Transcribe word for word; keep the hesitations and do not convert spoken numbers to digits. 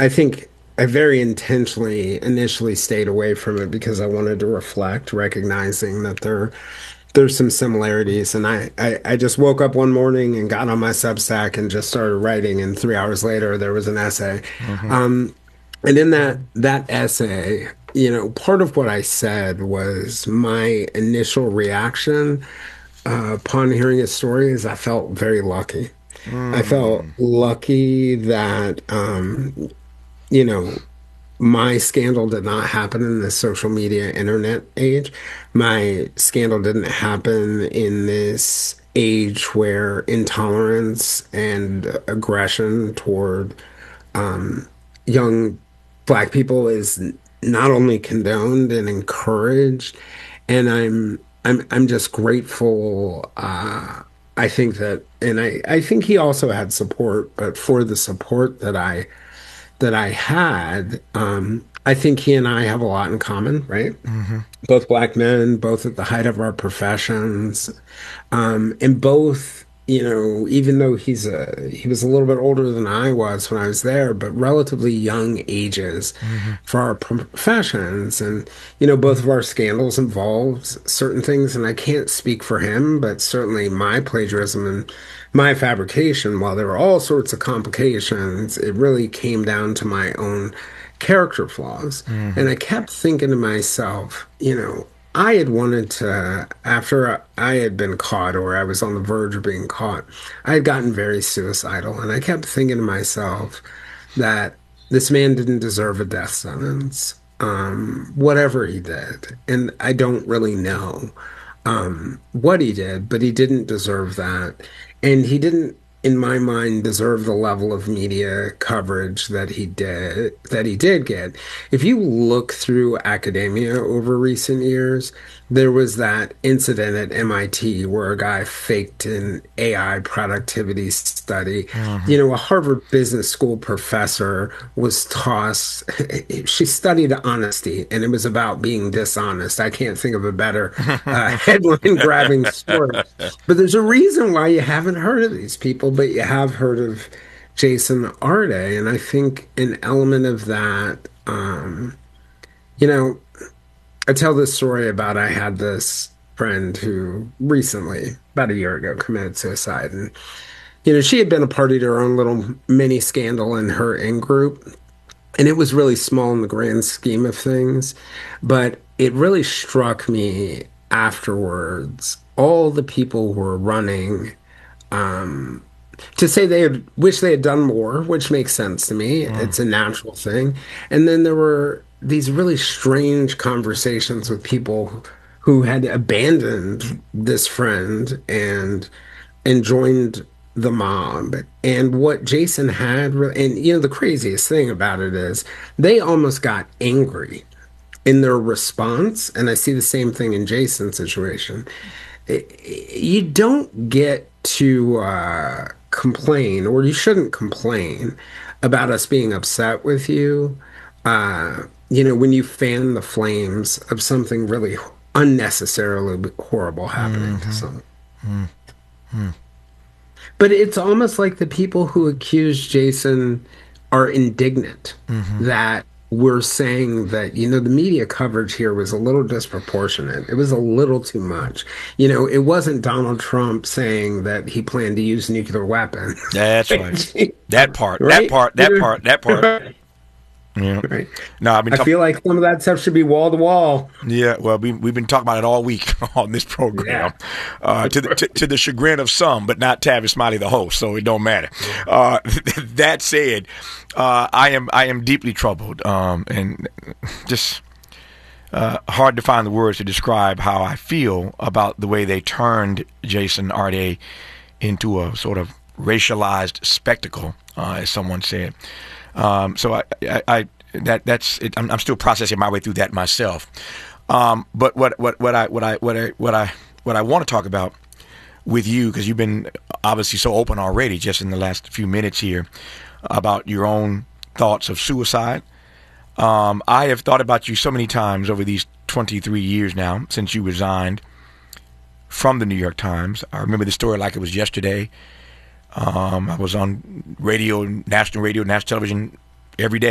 I think I very intentionally initially stayed away from it because I wanted to reflect, recognizing that there there's some similarities. And I, I, I just woke up one morning and got on my Substack and just started writing. And three hours later, there was an essay. Hmm. Um, and in that that essay, you know, part of what I said was my initial reaction uh, upon hearing his story is I felt very lucky. I felt Mm. lucky that um, you know, my scandal did not happen in the social media internet age. My scandal didn't happen in this age where intolerance and aggression toward um, young black people is n- not only condoned and encouraged, and I'm I'm I'm just grateful. Uh, I think that, and I I think he also had support, but for the support that I that I had, um, I think he and I have a lot in common, right? Hmm. Both black men, both at the height of our professions, um, and both, you know, even though he's a he was a little bit older than I was when I was there, but relatively young ages Hmm. for our professions, and you know, both of our scandals involved certain things, and I can't speak for him, but certainly my plagiarism and my fabrication, while there were all sorts of complications, it really came down to my own character flaws. And Hmm. I kept thinking to myself, you know, I had wanted to, after I had been caught or I was on the verge of being caught, I had gotten very suicidal. And I kept thinking to myself that this man didn't deserve a death sentence, um, whatever he did. And I don't really know um, what he did, but he didn't deserve that. And he didn't, in my mind, deserve the level of media coverage that he did, that he did get. If you look through academia over recent years, there was that incident at M I T where a guy faked an A I productivity study. Hmm. You know, a Harvard Business School professor was tossed. She studied honesty, and it was about being dishonest. I can't think of a better uh, headline grabbing story. But there's a reason why you haven't heard of these people, but you have heard of Jason Arde. And I think an element of that, um, you know, I tell this story about I had this friend who recently, about a year ago, committed suicide. And, you know, she had been a party to her own little mini scandal in her in group. And it was really small in the grand scheme of things. But it really struck me afterwards, all the people who were running um, to say they had wish they had done more, which makes sense to me. Hmm. It's a natural thing. And then there were these really strange conversations with people who had abandoned this friend and and joined the mob. And what Jason had, re- and you know, the craziest thing about it is they almost got angry in their response. And I see the same thing in Jason's situation. You don't get to uh, complain, or you shouldn't complain about us being upset with you. Uh, you know, when you fan the flames of something really unnecessarily horrible happening to Hmm. someone. Hmm. But it's almost like the people who accuse Jason are indignant Hmm. that we're saying that, you know, the media coverage here was a little disproportionate. It was a little too much. You know, it wasn't Donald Trump saying that he planned to use nuclear weapons. That's right. That part, that Right? part, that part, that part. Yeah. Right. No, I've been I talking. feel like some of that stuff should be wall to wall. Yeah, well, we we've been talking about it all week on this program, Yeah. uh, to the to, to the chagrin of some, but not Tavis Smiley, the host. So it don't matter. Uh, that said, uh, I am I am deeply troubled, um, and just uh, hard to find the words to describe how I feel about the way they turned Jason Arde into a sort of racialized spectacle, uh, as someone said. Um, so I, I, I that that's it. I'm, I'm still processing my way through that myself. Um, but what what what I what I what I what I what I want to talk about with you, because you've been obviously so open already, just in the last few minutes here, about your own thoughts of suicide. Um, I have thought about you so many times over these twenty-three years now since you resigned from the New York Times. I remember the story like it was yesterday. Um, I was on radio, national radio, national television every day.